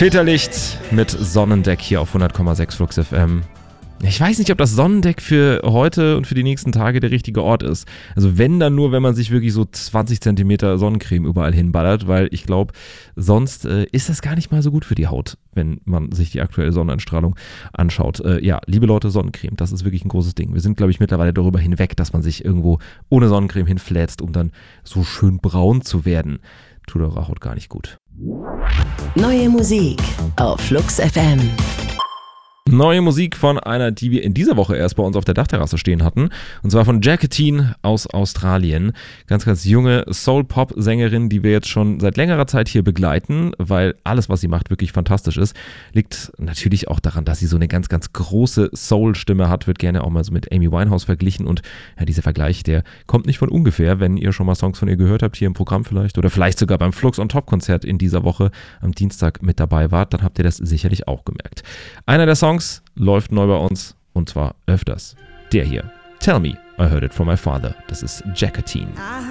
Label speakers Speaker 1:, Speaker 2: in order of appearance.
Speaker 1: Peter Licht mit Sonnendeck hier auf 100,6 Flux FM. Ich weiß nicht, ob das Sonnendeck für heute und für die nächsten Tage der richtige Ort ist. Also wenn, dann nur, wenn man sich wirklich so 20 Zentimeter Sonnencreme überall hinballert, weil ich glaube, sonst ist das gar nicht mal so gut für die Haut, wenn man sich die aktuelle Sonneneinstrahlung anschaut. Ja, liebe Leute, Sonnencreme, das ist wirklich ein großes Ding. Wir sind, glaube ich, mittlerweile darüber hinweg, dass man sich irgendwo ohne Sonnencreme hinflätzt, um dann so schön braun zu werden. Tut eurer Haut gar nicht gut.
Speaker 2: Neue Musik auf Flux FM.
Speaker 1: Neue Musik von einer, die wir in dieser Woche erst bei uns auf der Dachterrasse stehen hatten. Und zwar von Jacqueline aus Australien. Ganz, ganz junge Soul-Pop-Sängerin, die wir jetzt schon seit längerer Zeit hier begleiten, weil alles, was sie macht, wirklich fantastisch ist. Liegt natürlich auch daran, dass sie so eine ganz, ganz große Soul-Stimme hat. Wird gerne auch mal so mit Amy Winehouse verglichen. Und ja, dieser Vergleich, der kommt nicht von ungefähr, wenn ihr schon mal Songs von ihr gehört habt, hier im Programm vielleicht. Oder vielleicht sogar beim Flux on Top-Konzert in dieser Woche am Dienstag mit dabei wart. Dann habt ihr das sicherlich auch gemerkt. Einer der Songs läuft neu bei uns und zwar öfters. Der hier, Tell Me, I Heard It From My Father. Das ist Jacqueline.
Speaker 3: I